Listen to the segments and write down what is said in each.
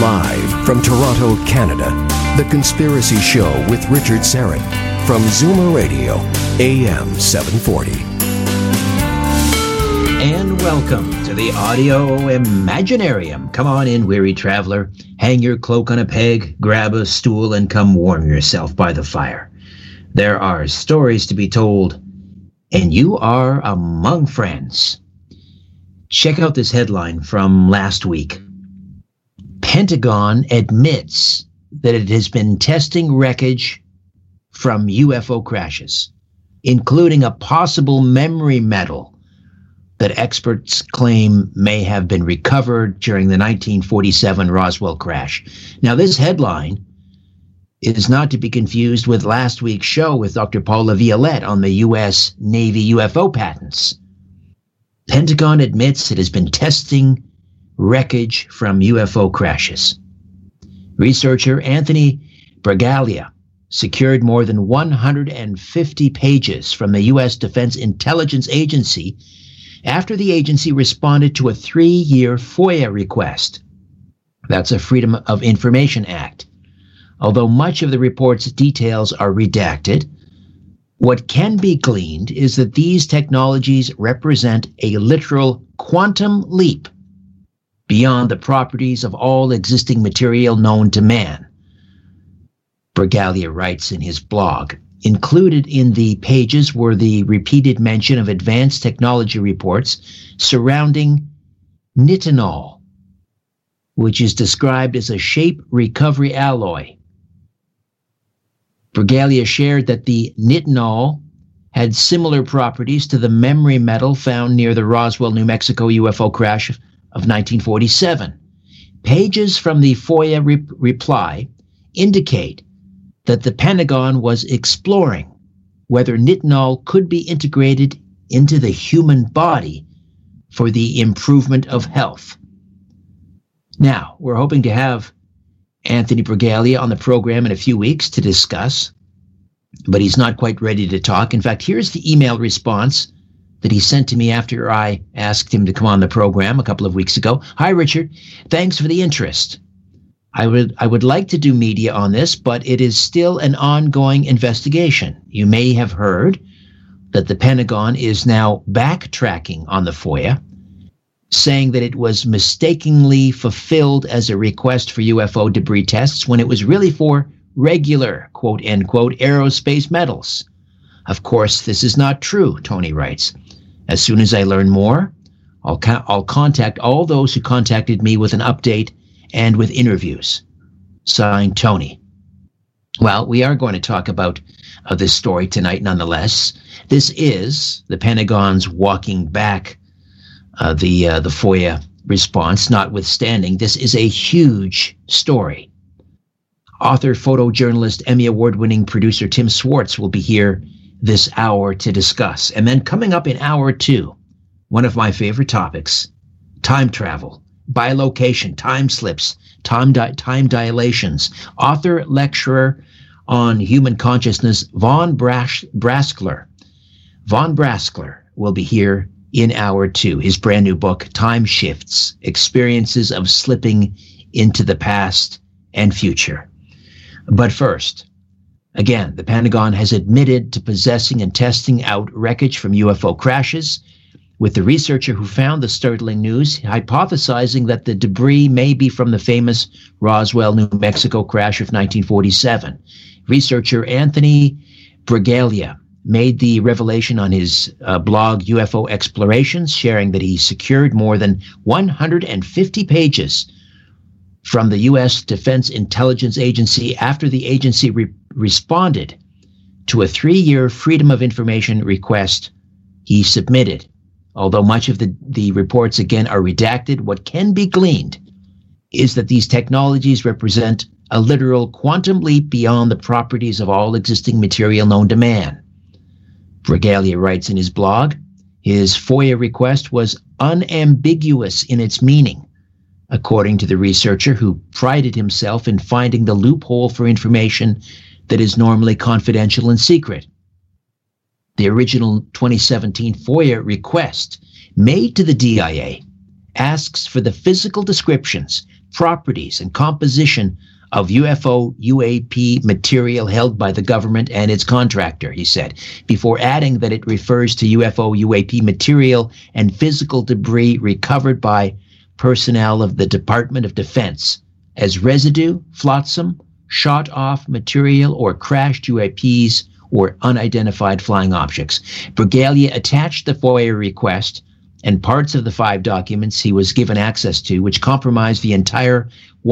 Live from Toronto, Canada, The Conspiracy Show with Richard Syrett from Zoomer Radio, AM 740. And welcome to the Audio Imaginarium. Come on in, weary traveler. Hang your cloak on a peg, grab a stool, and come warm yourself by the fire. There are stories to be told, and you are among friends. Check out this headline from last week. Pentagon admits that it has been testing wreckage from UFO crashes, including a possible memory metal that experts claim may have been recovered during the 1947 Roswell crash. Now, this headline is not to be confused with last week's show with Dr. Paul LaViolette on the U.S. Navy UFO patents. Pentagon admits it has been testing wreckage from UFO crashes. Researcher Anthony Bragalia secured more than 150 pages from the U.S. Defense Intelligence Agency after the agency responded to a 3-year FOIA request. That's a Freedom of Information Act. Although much of the report's details are redacted, what can be gleaned is that these technologies represent a literal quantum leap beyond the properties of all existing material known to man. Bragalia writes in his blog, included in the pages were the repeated mention of advanced technology reports surrounding nitinol, which is described as a shape recovery alloy. Bragalia shared that the nitinol had similar properties to the memory metal found near the Roswell, New Mexico UFO crash of 1947. Pages from the FOIA reply indicate that the Pentagon was exploring whether nitinol could be integrated into the human body for the improvement of health. Now, we're hoping to have Anthony Bragalia on the program in a few weeks to discuss, but he's not quite ready to talk. In fact, here's the email response that he sent to me after I asked him to come on the program a couple of weeks ago. Hi, Richard. Thanks for the interest. I would like to do media on this, but it is still an ongoing investigation. You may have heard that the Pentagon is now backtracking on the FOIA, saying that it was mistakenly fulfilled as a request for UFO debris tests when it was really for regular, quote, end quote, aerospace metals. Of course, this is not true, Tony writes. As soon as I learn more, I'll contact all those who contacted me with an update and with interviews. Signed, Tony. Well, we are going to talk about this story tonight nonetheless. This is the Pentagon's walking back the FOIA response, notwithstanding. This is a huge story. Author, photojournalist, Emmy Award-winning producer Tim Swartz will be here this hour to discuss. And then coming up in hour 2, one of my favorite topics, time travel, bilocation, time slips, time dilations. Author, lecturer on human consciousness, Von Braskler. Von Braskler will be here in hour 2. His brand new book, Time Shifts, Experiences of Slipping into the Past and Future. But first, again, the Pentagon has admitted to possessing and testing out wreckage from UFO crashes, with the researcher who found the startling news hypothesizing that the debris may be from the famous Roswell, New Mexico crash of 1947. Researcher Anthony Bragalia made the revelation on his blog UFO Explorations, sharing that he secured more than 150 pages from the U.S. Defense Intelligence Agency after the agency responded to a 3-year Freedom of Information request he submitted. Although much of the reports, again, are redacted, what can be gleaned is that these technologies represent a literal quantum leap beyond the properties of all existing material known to man. Bragalia writes in his blog, his FOIA request was unambiguous in its meaning, according to the researcher who prided himself in finding the loophole for information that is normally confidential and secret. The original 2017 FOIA request made to the DIA asks for the physical descriptions, properties and composition of UFO UAP material held by the government and its contractor, he said, before adding that it refers to UFO UAP material and physical debris recovered by personnel of the Department of Defense as residue, flotsam, shot off material, or crashed UAPs or unidentified flying objects. Bragalia attached the FOIA request and parts of the 5 documents he was given access to, which comprised the entire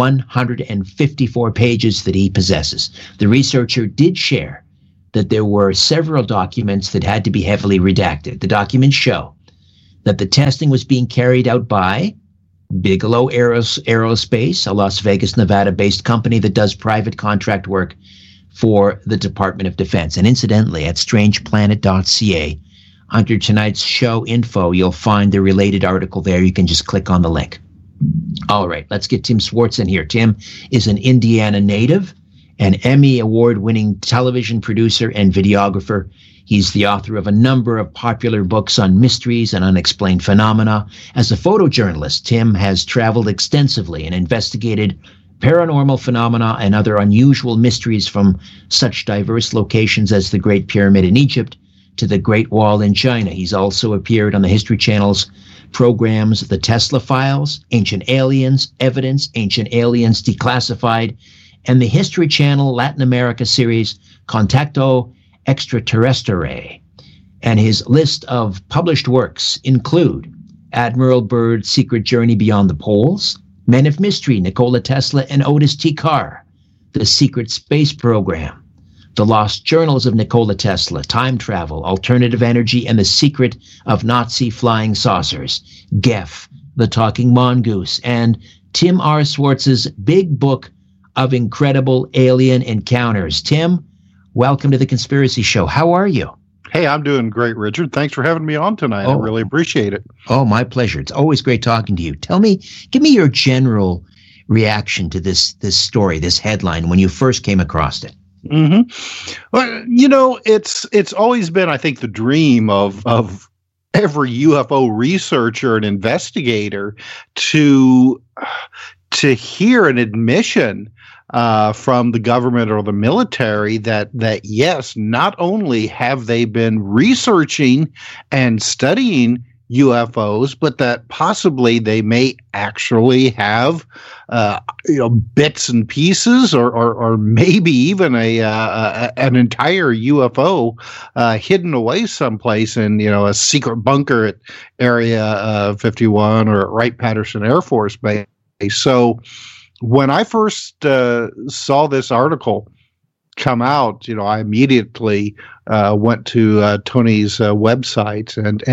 154 pages that he possesses. The researcher did share that there were several documents that had to be heavily redacted. The documents show that the testing was being carried out by Bigelow Aerospace, a Las Vegas, Nevada-based company that does private contract work for the Department of Defense. And incidentally, at strangeplanet.ca, under tonight's show info, you'll find the related article there. You can just click on the link. All right, let's get Tim Swartz in here. Tim is an Indiana native, an Emmy award-winning television producer and videographer. He's the author of a number of popular books on mysteries and unexplained phenomena. As a photojournalist, Tim has traveled extensively and investigated paranormal phenomena and other unusual mysteries from such diverse locations as the Great Pyramid in Egypt to the Great Wall in China. He's also appeared on the History Channel's programs The Tesla Files, Ancient Aliens, Evidence, Ancient Aliens Declassified, and the History Channel Latin America series Contacto Extraterrestre. And his list of published works include Admiral Byrd's Secret Journey Beyond the Poles, Men of Mystery, Nikola Tesla and Otis T. Carr, The Secret Space Program, The Lost Journals of Nikola Tesla, Time Travel, Alternative Energy, and the Secret of Nazi Flying Saucers, Geff, The Talking Mongoose, and Tim R. Swartz's big book of incredible alien encounters. Tim, welcome to The Conspiracy Show. How are you? Hey, I'm doing great, Richard. Thanks for having me on tonight. I really appreciate it. Oh, my pleasure. It's always great talking to you. Give me your general reaction to this story, this headline, when you first came across it. Mm-hmm. Well, you know, it's always been, I think, the dream of every UFO researcher and investigator to hear an admission from the government or the military that yes, not only have they been researching and studying UFOs, but that possibly they may actually have bits and pieces, or maybe even an entire UFO hidden away someplace in a secret bunker at Area 51 or at Wright-Patterson Air Force Base. So when I first saw this article come out, I immediately went to Tony's website, and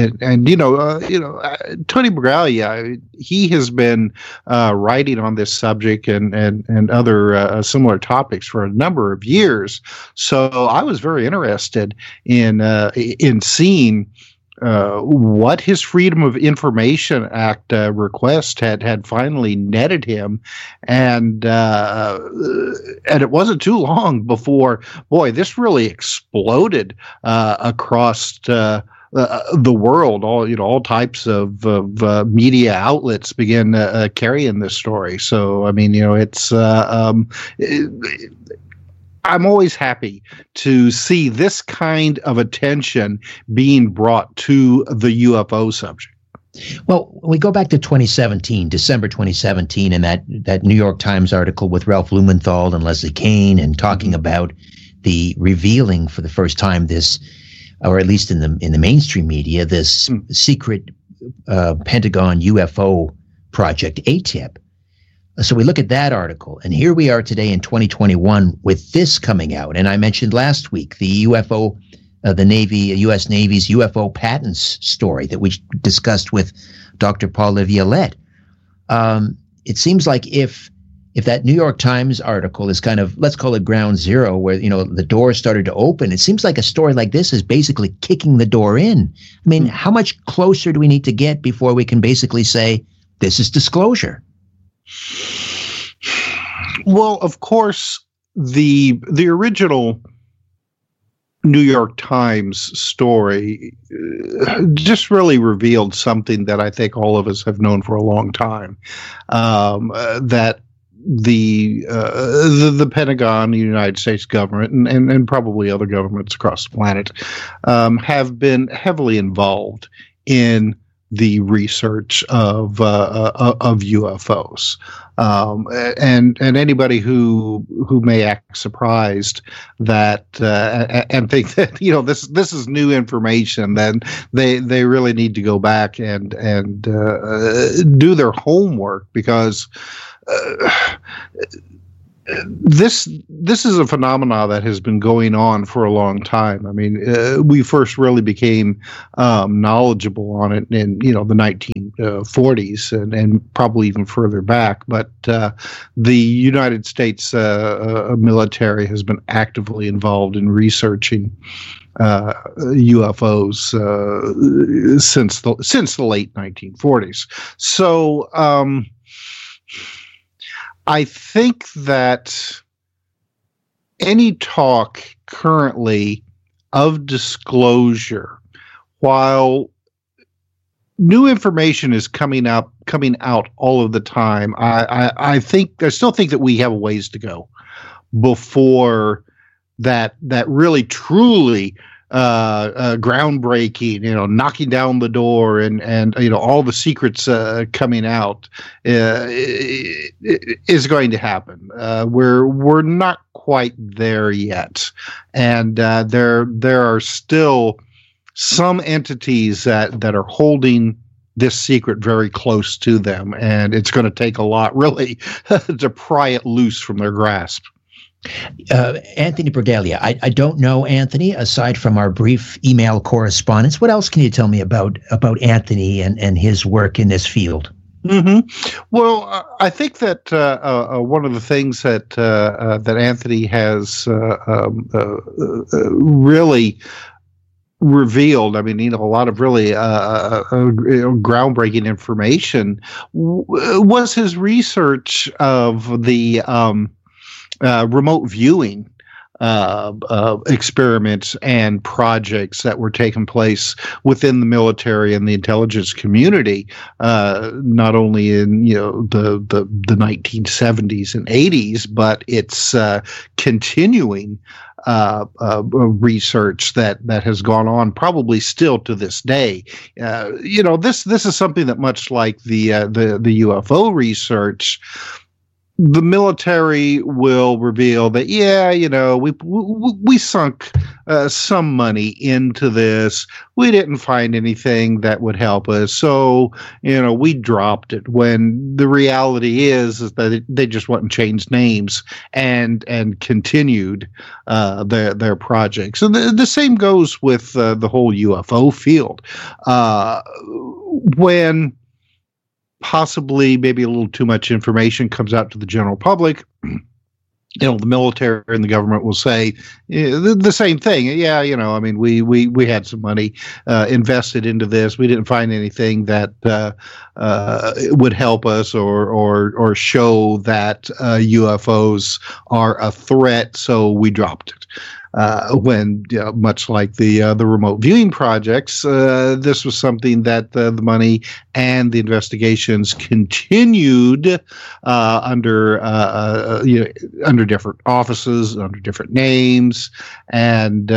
Tony Bragalia, he has been writing on this subject and other similar topics for a number of years. So I was very interested in seeing what his Freedom of Information Act request had finally netted him, and it wasn't too long before, boy, this really exploded across the world. All types of media outlets began carrying this story. So I mean, it's. I'm always happy to see this kind of attention being brought to the UFO subject. Well, we go back to December 2017, and that New York Times article with Ralph Blumenthal and Leslie Kean, and talking about the revealing for the first time this, or at least in the mainstream media, this secret Pentagon UFO project, ATIP. So we look at that article, and here we are today in 2021 with this coming out. And I mentioned last week the UFO, U.S. Navy's UFO patents story that we discussed with Dr. Paul Laviolette. It seems like if that New York Times article is kind of, let's call it ground zero, where the door started to open, it seems like a story like this is basically kicking the door in. I mean, how much closer do we need to get before we can basically say this is disclosure? Well, of course, the original New York Times story just really revealed something that I think all of us have known for a long time, that the Pentagon, the United States government, and probably other governments across the planet have been heavily involved in the research of UFOs, and anybody who may act surprised that and think that this is new information, then they really need to go back and do their homework, because this is a phenomenon that has been going on for a long time. I mean, we first really became knowledgeable on it in the 1940s and probably even further back. But the United States military has been actively involved in researching UFOs since the late 1940s. So I think that any talk currently of disclosure, while new information is coming out all of the time, I still think that we have a ways to go before that really truly groundbreaking, knocking down the door and all the secrets coming out is going to happen. We're not quite there yet, and there are still some entities that are holding this secret very close to them, and it's going to take a lot really to pry it loose from their grasp. Anthony Bragalia, I don't know Anthony aside from our brief email correspondence. What else can you tell me about Anthony and his work in this field? Mm-hmm. Well, I think that one of the things that Anthony has really revealed, I mean, a lot of really groundbreaking information was his research of the remote viewing experiments and projects that were taking place within the military and the intelligence community, not only in the 1970s and 80s, but it's continuing research that has gone on probably still to this day. This is something that, much like the UFO research, the military will reveal that, we sunk some money into this. We didn't find anything that would help us, so we dropped it. When the reality is that they just went and changed names and continued their projects. And the same goes with the whole UFO field. When possibly maybe a little too much information comes out to the general public, the military and the government will say the same thing. Yeah, I mean, we had some money invested into this. We didn't find anything that would help us or show that UFOs are a threat, so we dropped it. When much like the remote viewing projects, this was something that the money and the investigations continued under different offices, under different names, and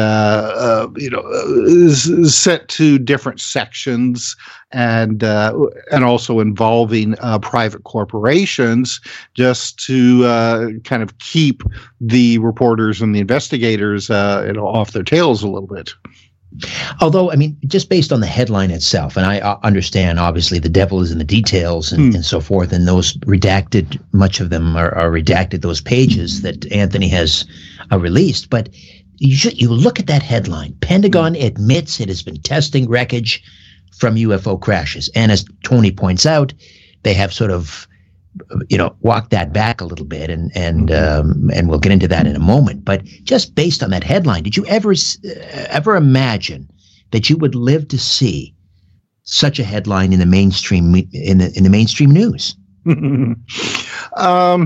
sent to different sections, and also involving private corporations, just to kind of keep the reporters and the investigators off their tails a little bit. Although, I mean, just based on the headline itself, and I understand, obviously, the devil is in the details and so forth, and those redacted, much of them are redacted, those pages that Anthony has released, but you look at that headline, Pentagon admits it has been testing wreckage from UFO crashes. And as Tony points out, they have sort of, walked that back a little bit, and we'll get into that in a moment. But just based on that headline, did you ever imagine that you would live to see such a headline in the mainstream in the mainstream news?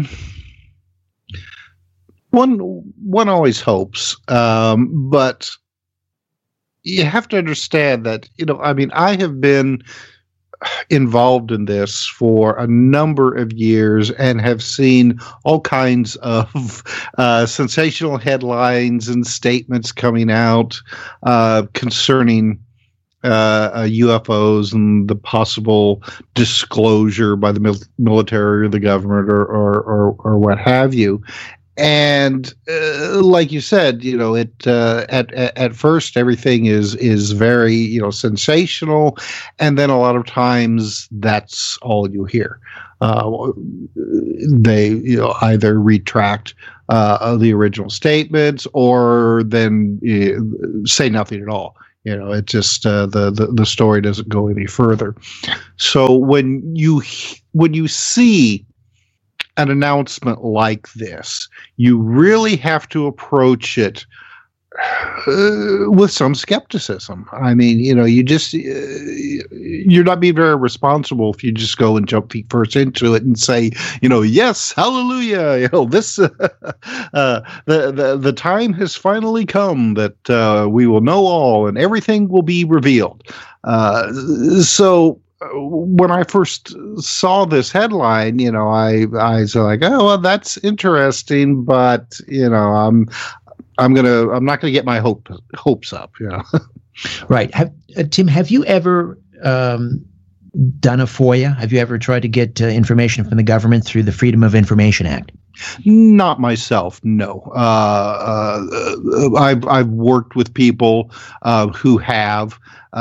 One always hopes, but you have to understand that, I mean, I have been involved in this for a number of years and have seen all kinds of sensational headlines and statements coming out concerning UFOs and the possible disclosure by the military or the government or what have you. And like you said, at first everything is very sensational, and then a lot of times that's all you hear. They either retract the original statements or then say nothing at all. It just the story doesn't go any further. So when you see an announcement like this, you really have to approach it with some skepticism. I mean, you're not being very responsible if you just go and jump feet first into it and say, yes, hallelujah, this the time has finally come that we will know all and everything will be revealed. So when I first saw this headline, I was like, oh, well, that's interesting, but I'm not gonna get my hopes up. Right. Tim, have you ever done a FOIA? Have you ever tried to get information from the government through the Freedom of Information Act? Not myself, no. I've worked with people who have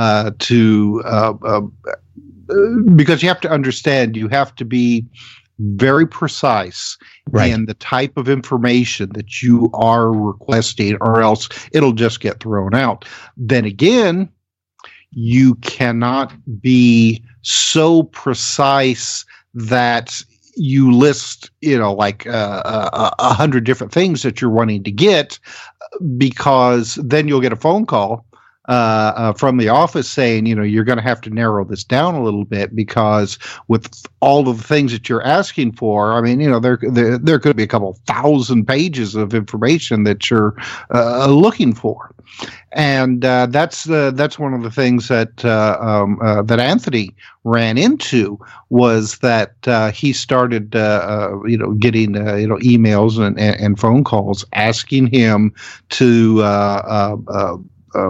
because you have to understand, you have to be very precise in the type of information that you are requesting, or else it'll just get thrown out. Then again, you cannot be so precise that you list, like 100 different things that you're wanting to get, because then you'll get a phone call from the office saying, you're going to have to narrow this down a little bit, because with all of the things that you're asking for, I mean, there could be a couple thousand pages of information that you're looking for. And that's one of the things that that Anthony ran into, was that he started getting emails and phone calls asking him to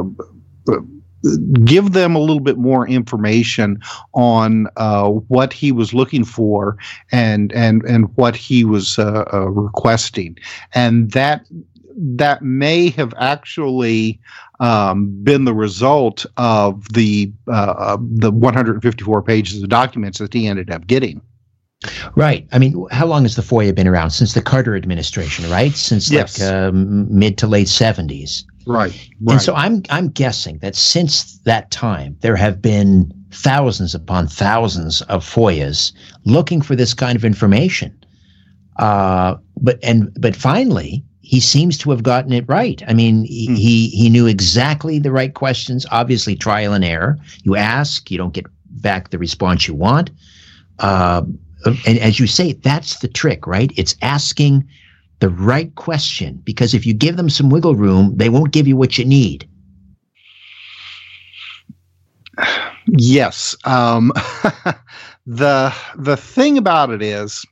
give them a little bit more information on what he was looking for and what he was requesting, and that may have actually been the result of the 154 pages of documents that he ended up getting. Right. I mean, how long has the FOIA been around? Since the Carter administration, right? Since yes. Mid to late 70s. Right. And so I'm guessing that since that time, there have been thousands upon thousands of FOIAs looking for this kind of information. But finally, he seems to have gotten it right. I mean, he knew exactly the right questions. Obviously, trial and error. You ask, you don't get back the response you want. And as you say, that's the trick, right? It's asking the right question, because if you give them some wiggle room, they won't give you what you need. Yes. The thing about it is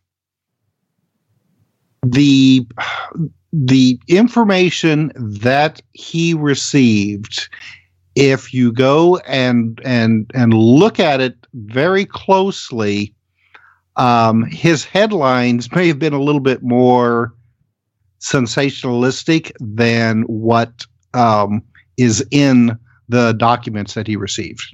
the information that he received, if you go and look at it very closely, his headlines may have been a little bit more sensationalistic than what is in the documents that he received.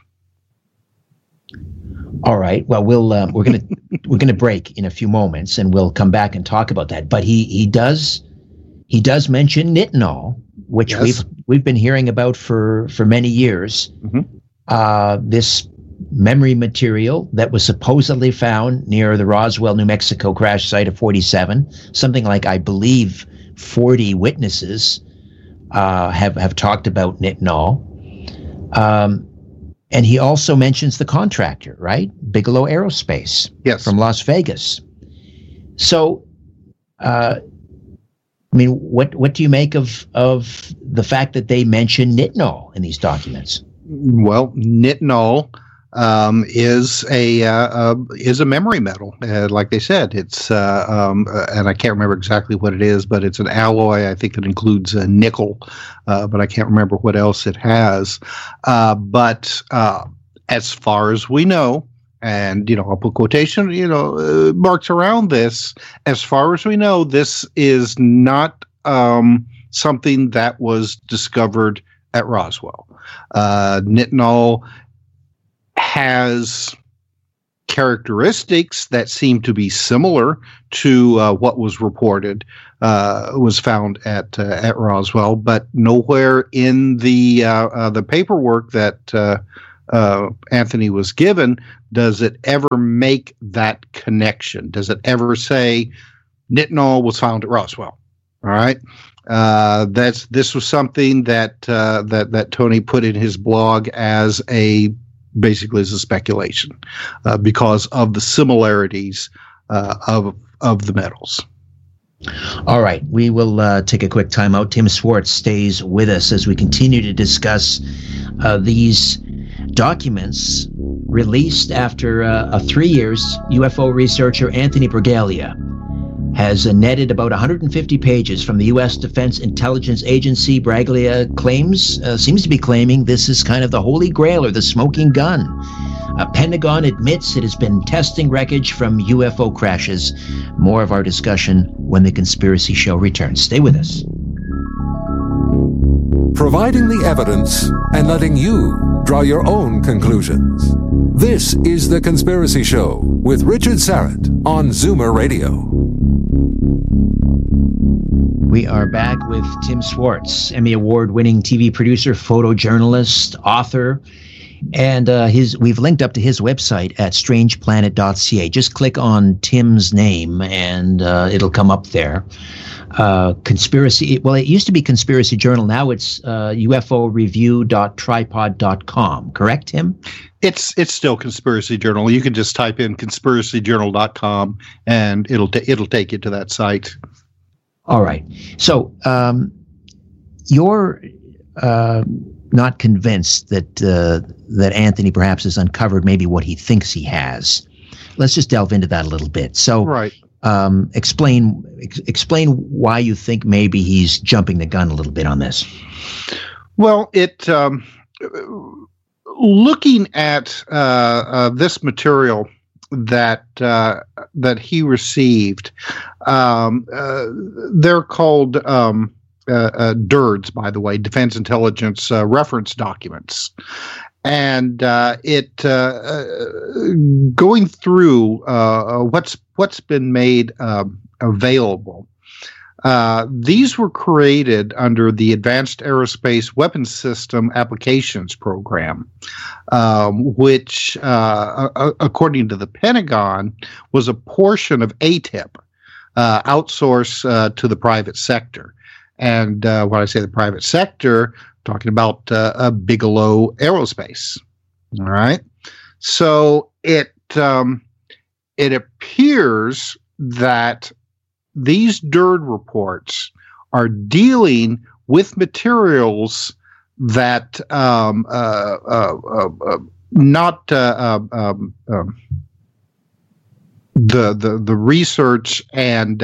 All right. Well, we're gonna break in a few moments, and we'll come back and talk about that. But he does mention nitinol, which yes. we've been hearing about for many years. Mm-hmm. This memory material that was supposedly found near the Roswell, New Mexico crash site of 47. Something like, I believe, 40 witnesses have talked about nitinol. And he also mentions the contractor, right? Bigelow Aerospace, yes, from Las Vegas. So I mean, what do you make of the fact that they mention nitinol in these documents? Well, nitinol is a memory metal. Like they said, it's and I can't remember exactly what it is, but it's an alloy. I think it includes nickel, but I can't remember what else it has. But as far as we know, and I'll put quotation marks around this. As far as we know, this is not something that was discovered at Roswell. Nitinol has characteristics that seem to be similar to what was reported, was found at Roswell, but nowhere in the paperwork that Anthony was given does it ever make that connection. Does it ever say nitinol was found at Roswell? All right. This was something that Tony put in his blog as basically as a speculation, because of the similarities of the metals. All right, we will take a quick time out. Tim Swartz stays with us as we continue to discuss these documents released after 3 years. UFO researcher Anthony Bragalia has netted about 150 pages from the U.S. Defense Intelligence Agency. Bragalia seems to be claiming this is kind of the holy grail or the smoking gun. Pentagon admits it has been testing wreckage from UFO crashes. More of our discussion when The Conspiracy Show returns. Stay with us. Providing the evidence and letting you draw your own conclusions. This is The Conspiracy Show with Richard Syrett on Zoomer Radio. We are back with Tim Swartz, Emmy Award-winning TV producer, photojournalist, author, and we've linked up to his website at strangeplanet.ca. Just click on Tim's name and it'll come up there. It used to be Conspiracy Journal. Now it's uforeview.tripod.com. Correct, Tim? It's still Conspiracy Journal. You can just type in conspiracyjournal.com and it'll take you to that site. All right. So you're not convinced that Anthony perhaps has uncovered maybe what he thinks he has. Let's just delve into that a little bit. So, right. Explain why you think maybe he's jumping the gun a little bit on this. Well, looking at this material that he received, they're called DIRDs, by the way, Defense Intelligence Reference Documents. And going through what's been made available. These were created under the Advanced Aerospace Weapons System Applications Program, which, according to the Pentagon, was a portion of ATIP, outsourced to the private sector. And when I say the private sector, I'm talking about Bigelow Aerospace. All right. So it appears that these DIRD reports are dealing with materials that not the research and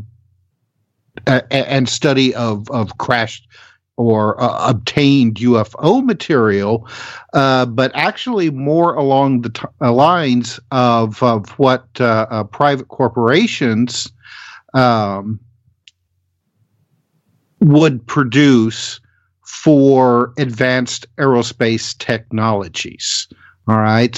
study of crashed or obtained UFO material, but actually more along the lines of what private corporations would produce for advanced aerospace technologies. All right.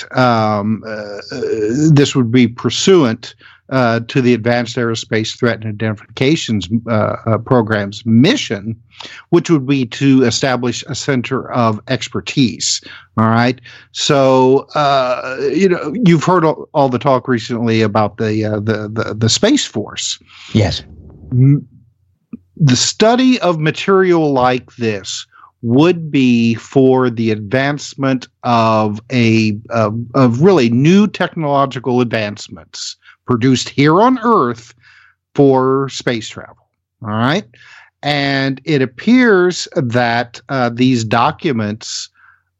This would be pursuant to the Advanced Aerospace Threat and Identifications Program's mission, which would be to establish a center of expertise. All right. So, you've heard all the talk recently about the Space Force. Yes. The study of material like this would be for the advancement of of really new technological advancements produced here on Earth for space travel. All right. And it appears that these documents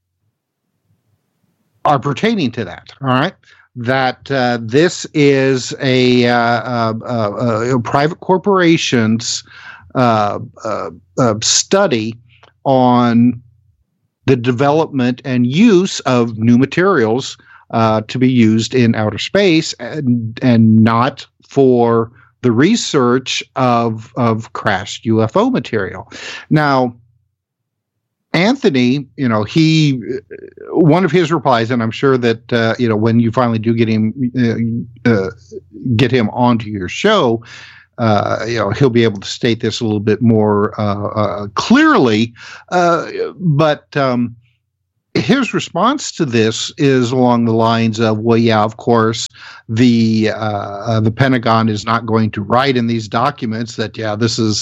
are pertaining to that. All right. That this is a private corporation's study on the development and use of new materials to be used in outer space, and not for the research of crashed UFO material. Now, Anthony, one of his replies, and I'm sure that when you finally do get him onto your show, he'll be able to state this a little bit more clearly. But his response to this is along the lines of, well, yeah, of course, the Pentagon is not going to write in these documents that, yeah, this is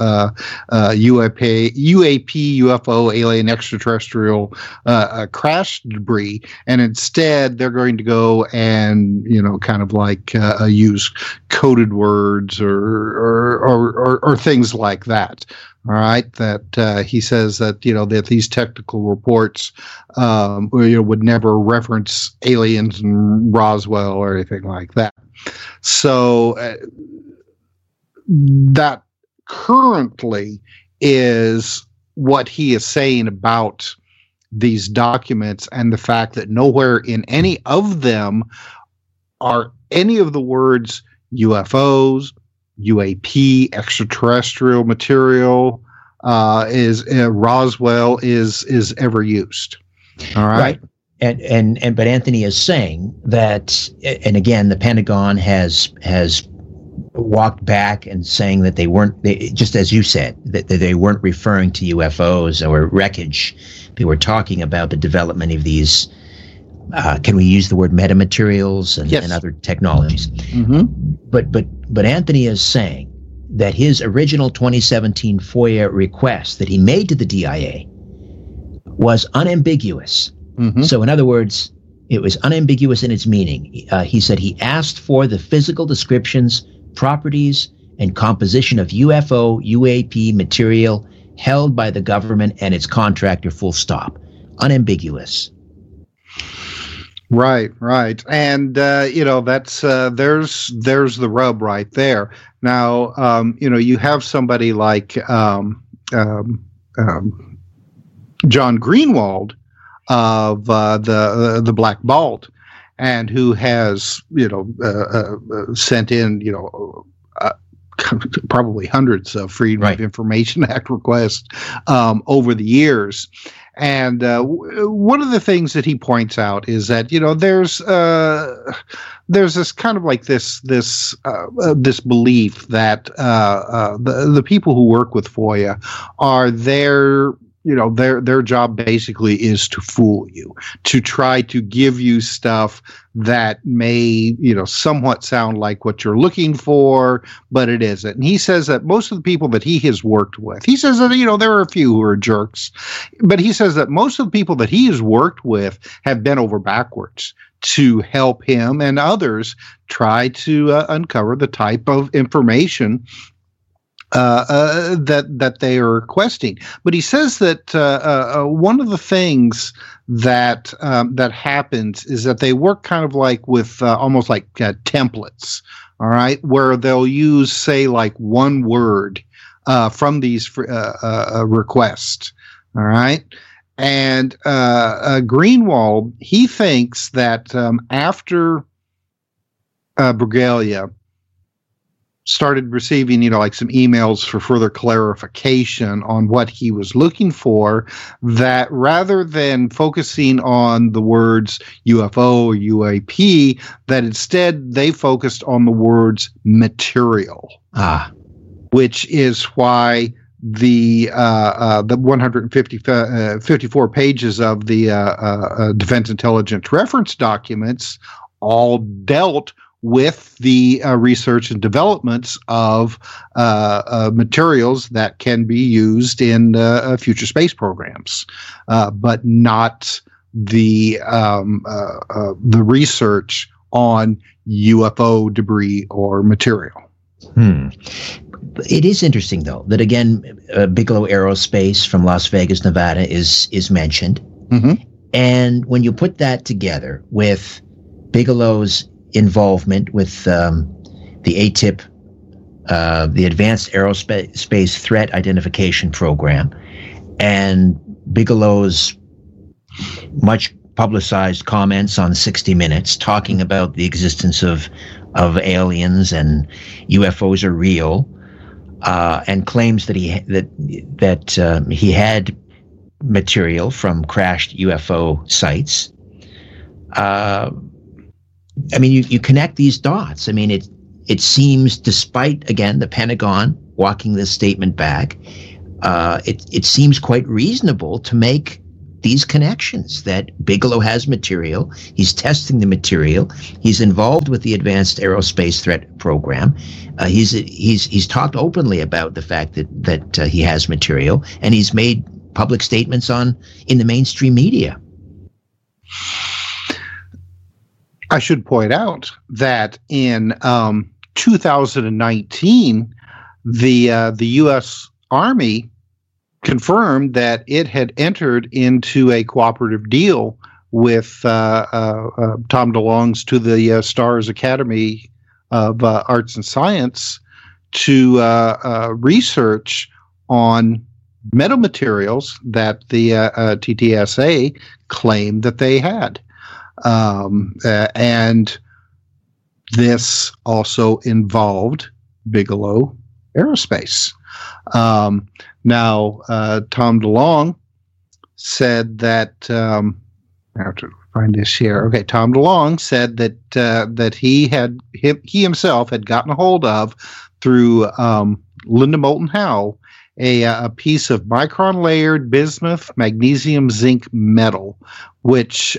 UAP, UFO, alien, extraterrestrial crash debris, and instead they're going to go and kind of like use coded words or things like that. All right, that he says that that these technical reports would never reference aliens and Roswell or anything like that. So that currently is what he is saying about these documents, and the fact that nowhere in any of them are any of the words UFOs, UAP, extraterrestrial material, is Roswell is ever used. All right. And but Anthony is saying that, and again, the Pentagon has walked back and saying that they just as you said, that they weren't referring to UFOs or wreckage. They were talking about the development of these. Can we use the word metamaterials and other technologies? Mm-hmm. But Anthony is saying that his original 2017 FOIA request that he made to the DIA was unambiguous. Mm-hmm. So in other words, it was unambiguous in its meaning. He said he asked for the physical descriptions, properties, and composition of UFO, UAP material held by the government and its contractor, full stop. Unambiguous. Right. And, that's, there's the rub right there. Now, you have somebody like, John Greenwald of, the Black Vault, and who has, sent in, probably hundreds of Freedom of Information Act requests, over the years. And one of the things that he points out is that there's this kind of like this belief that the people who work with FOIA are their job basically is to fool you, to try to give you stuff that may, somewhat sound like what you're looking for, but it isn't. And he says that most of the people that he has worked with, he says that, there are a few who are jerks, but he says that most of the people that he has worked with have bent over backwards to help him and others try to uncover the type of information that they are requesting. But he says that one of the things that happens is that they work kind of like with almost like templates, all right, where they'll use, say, like one word from these requests, all right. And Greenwald, he thinks that after Bragalia started receiving, like some emails for further clarification on what he was looking for, that rather than focusing on the words UFO or UAP, that instead they focused on the words material. Which is why the 154 pages of the Defense Intelligence Reference documents all dealt with the research and developments of materials that can be used in future space programs, but not the research on UFO debris or material. It is interesting, though, that again, Bigelow Aerospace from Las Vegas, Nevada is mentioned. Mm-hmm. And when you put that together with Bigelow's involvement with the ATIP, the Advanced Aerospace Threat Identification Program, and Bigelow's much publicized comments on 60 Minutes talking about the existence of aliens and UFOs are real, and claims that he had material from crashed UFO sites. I mean, you connect these dots. I mean, it seems, despite, again, the Pentagon walking this statement back, it seems quite reasonable to make these connections, that Bigelow has material, he's testing the material, he's involved with the Advanced Aerospace Threat Program, he's talked openly about the fact that he has material, and he's made public statements in the mainstream media. I should point out that in 2019, the U.S. Army confirmed that it had entered into a cooperative deal with Tom DeLonge's To the Stars Academy of Arts and Science to research on metamaterials that the TTSA claimed that they had. And this also involved Bigelow Aerospace. Now, Tom DeLonge said that, I have to find this here. Okay, Tom DeLonge said that he himself had gotten a hold of, through Linda Moulton Howe, a piece of micron-layered bismuth magnesium zinc metal, which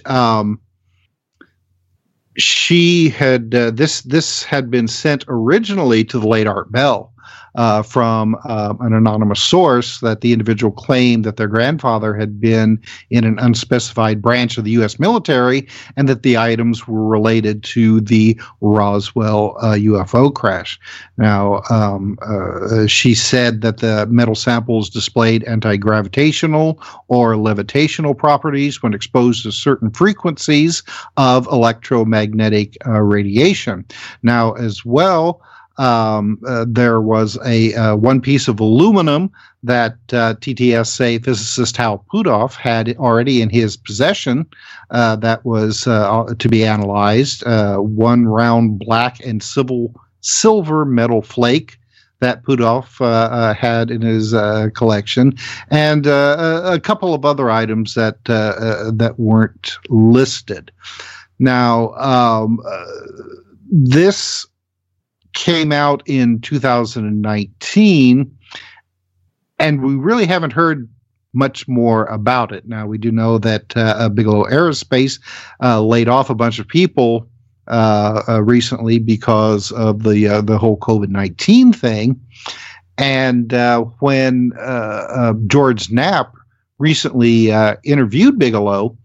she had this had been sent originally to the late Art Bell from an anonymous source, that the individual claimed that their grandfather had been in an unspecified branch of the U.S. military, and that the items were related to the Roswell UFO crash. Now, she said that the metal samples displayed anti-gravitational or levitational properties when exposed to certain frequencies of electromagnetic radiation. Now, as well, there was a one piece of aluminum that TTSA physicist Hal Puthoff had already in his possession that was to be analyzed. One round black and silver metal flake that Puthoff had in his collection, and a couple of other items that weren't listed. Now, this came out in 2019, and we really haven't heard much more about it. Now, we do know that Bigelow Aerospace laid off a bunch of people recently because of the whole COVID-19 thing. And when George Knapp recently interviewed Bigelow,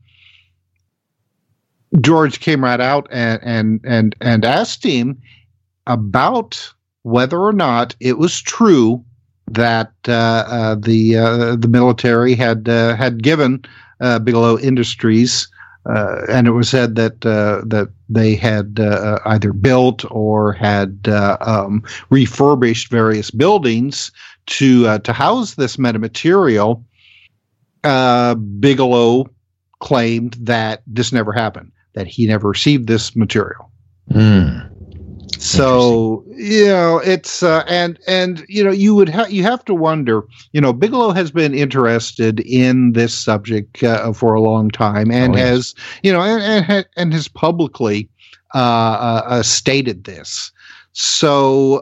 George came right out and asked him about whether or not it was true that the military had given Bigelow Industries, and it was said that they had either built or had refurbished various buildings to house this metamaterial. Bigelow claimed that this never happened, that he never received this material. So, it's and you have to wonder, Bigelow has been interested in this subject for a long time, and has publicly stated this. So,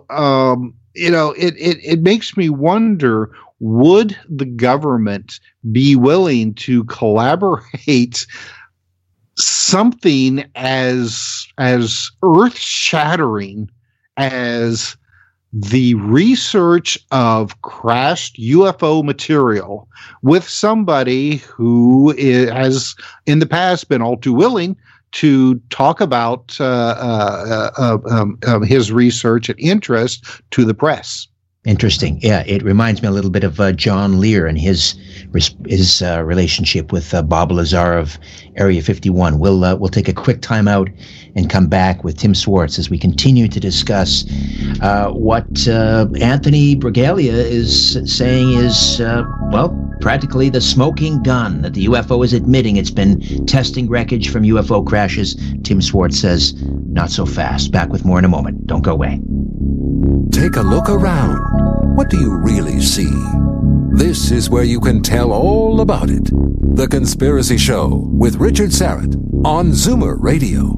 it makes me wonder, would the government be willing to collaborate something as earth-shattering as the research of crashed UFO material with somebody who has in the past been all too willing to talk about his research and interest to the press? Interesting. Yeah, it reminds me a little bit of John Lear and his relationship with Bob Lazar of Area 51. We'll take a quick time out and come back with Tim Swartz as we continue to discuss what Anthony Bragalia is saying is, practically the smoking gun that the UFO is admitting it's been testing wreckage from UFO crashes. Tim Swartz says, not so fast. Back with more in a moment. Don't go away. Take a look around. What do you really see? This is where you can tell all about it. The Conspiracy Show with Richard Syrett on Zoomer Radio.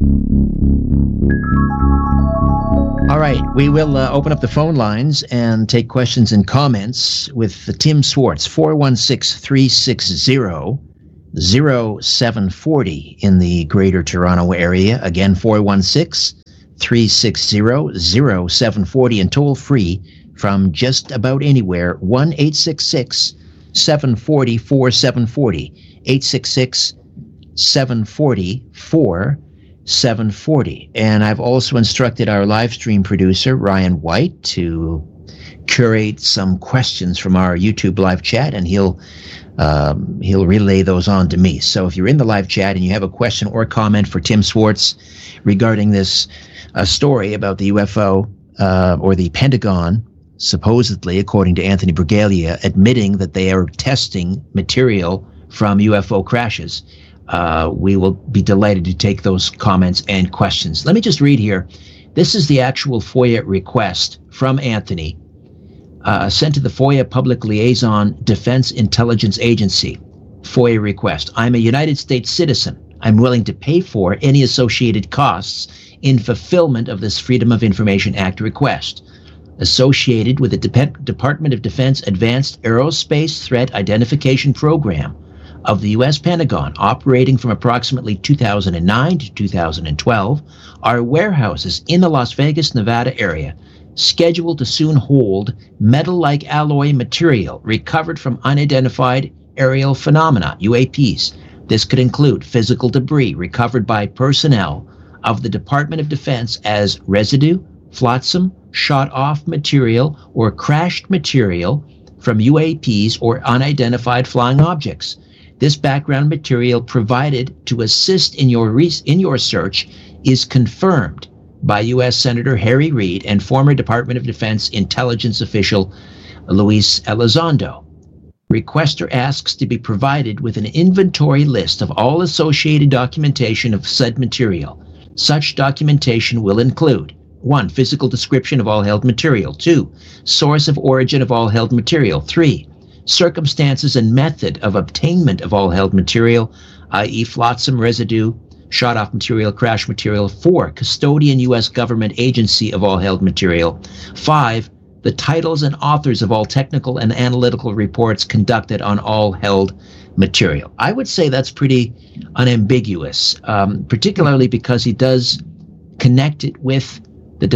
All right, we will open up the phone lines and take questions and comments with Tim Swartz, 416-360-0740 in the Greater Toronto Area. Again, 416-360-0740 and toll free from just about anywhere, 1-866-740-4740, 866-740-4740. And I've also instructed our live stream producer, Ryan White, to curate some questions from our YouTube live chat, and he'll relay those on to me. So if you're in the live chat and you have a question or comment for Tim Swartz regarding this story about the UFO or the Pentagon, supposedly, according to Anthony Bragalia, admitting that they are testing material from UFO crashes, we will be delighted to take those comments and questions. Let me just read here. This is the actual FOIA request from Anthony, sent to the FOIA Public Liaison Defense Intelligence Agency. FOIA request. I'm a United States citizen. I'm willing to pay for any associated costs in fulfillment of this Freedom of Information Act request. Associated with the Department of Defense Advanced Aerospace Threat Identification Program of the U.S. Pentagon, operating from approximately 2009 to 2012, are warehouses in the Las Vegas, Nevada area, scheduled to soon hold metal-like alloy material recovered from unidentified aerial phenomena, UAPs. This could include physical debris recovered by personnel of the Department of Defense as residue, flotsam, shot-off material, or crashed material from UAPs or unidentified flying objects. This background material provided to assist in your search is confirmed by U.S. Senator Harry Reid and former Department of Defense intelligence official Luis Elizondo. Requester asks to be provided with an inventory list of all associated documentation of said material. Such documentation will include 1. Physical description of all held material. 2. Source of origin of all held material. 3. Circumstances and method of obtainment of all held material, i.e. flotsam, residue, shot-off material, crash material. 4. Custodian U.S. government agency of all held material. 5. The titles and authors of all technical and analytical reports conducted on all held material. I would say that's pretty unambiguous, particularly because he does connect it with the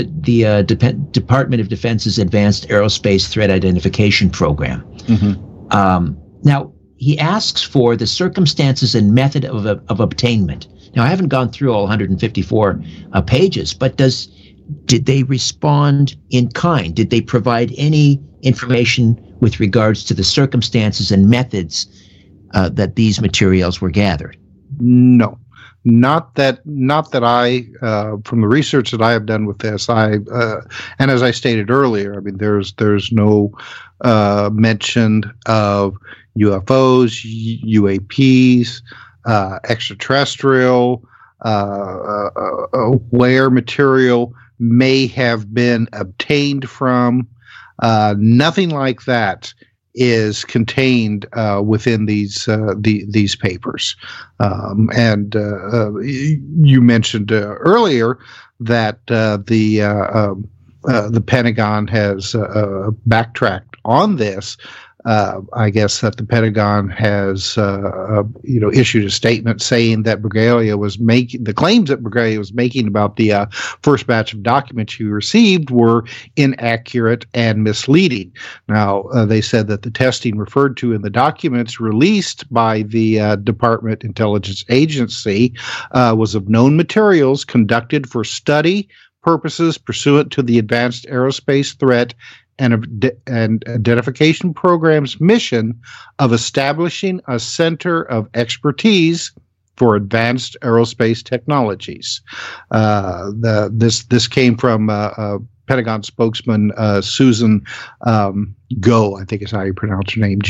Department of Defense's Advanced Aerospace Threat Identification Program. Mm-hmm. Now, he asks for the circumstances and method of obtainment. Now, I haven't gone through all 154 pages, but did they respond in kind? Did they provide any information with regards to the circumstances and methods that these materials were gathered? No. Not that I, from the research that I have done with this, and as I stated earlier, I mean, there's no mention of UFOs, UAPs, extraterrestrial, where material may have been obtained from. Nothing like that is contained within these papers. And you mentioned earlier that the Pentagon has backtracked on this. I guess that the Pentagon has, issued a statement saying that Bragalia was making the claims that Bragalia was making about the first batch of documents he received were inaccurate and misleading. Now, they said that the testing referred to in the documents released by the Department Intelligence Agency was of known materials conducted for study purposes pursuant to the Advanced Aerospace Threat and Identification Program's mission of establishing a center of expertise for advanced aerospace technologies. This came from Pentagon spokesman Susan Go, I think is how you pronounce her name,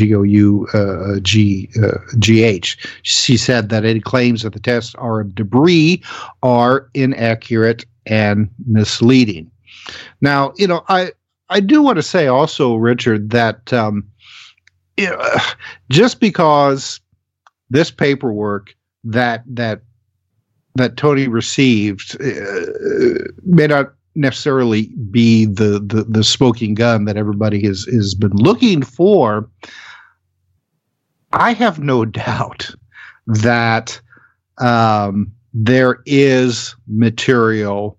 Gough. She said that any claims that the tests are of debris are inaccurate and misleading. Now, I do want to say also, Richard, that just because this paperwork that Tony received may not necessarily be the smoking gun that everybody has been looking for, I have no doubt that there is material